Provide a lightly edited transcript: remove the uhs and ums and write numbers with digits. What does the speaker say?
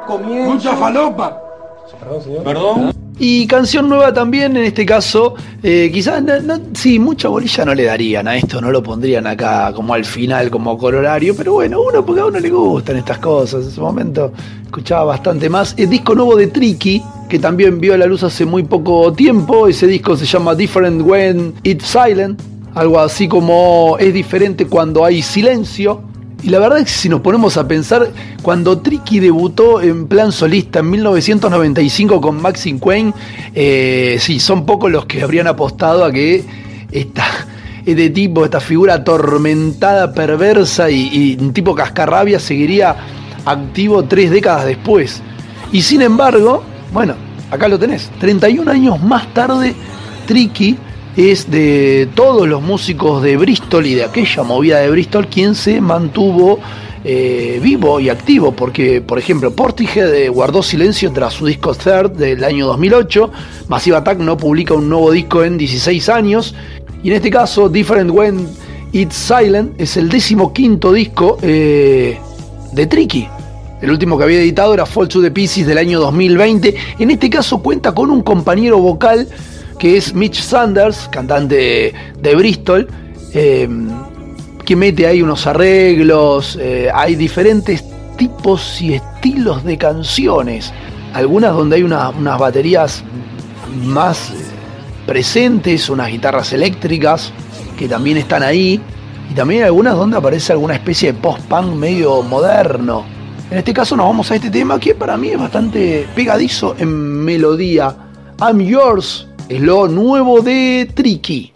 Mucha falopa. Perdón, señor. Perdón. Y canción nueva también, en este caso, quizás, sí, mucha bolilla no le darían a esto, no lo pondrían acá como al final, como corolario, pero bueno, porque a uno le gustan estas cosas. En su momento escuchaba bastante más. El disco nuevo de Tricky, que también vio a la luz hace muy poco tiempo, ese disco se llama Different When It's Silent, algo así como es diferente cuando hay silencio. Y la verdad es que si nos ponemos a pensar, cuando Tricky debutó en plan solista en 1995 con Maxine Queen, sí, son pocos los que habrían apostado a que este tipo, esta figura atormentada, perversa y un tipo cascarrabia seguiría activo 3 décadas después. Y sin embargo, bueno, acá lo tenés, 31 años más tarde, Tricky es de todos los músicos de Bristol y de aquella movida de Bristol quien se mantuvo vivo y activo, porque por ejemplo Portishead guardó silencio tras su disco Third del año 2008, Massive Attack no publica un nuevo disco en 16 años, y en este caso Different When It's Silent es el 15º disco de Tricky. El último que había editado era Fall to the Pieces del año 2020. En este caso cuenta con un compañero vocal que es Mitch Sanders, cantante de Bristol, que mete ahí unos arreglos, hay diferentes tipos y estilos de canciones, algunas donde hay unas baterías más presentes, unas guitarras eléctricas que también están ahí, y también hay algunas donde aparece alguna especie de post-punk medio moderno. En este caso nos vamos a este tema que para mí es bastante pegadizo en melodía. I'm Yours es lo nuevo de Tricky.